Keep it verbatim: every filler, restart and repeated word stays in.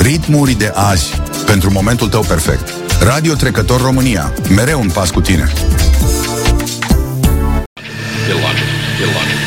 Ritmuri de azi, pentru momentul tău perfect. Radio Trecător România, mereu în pas cu tine.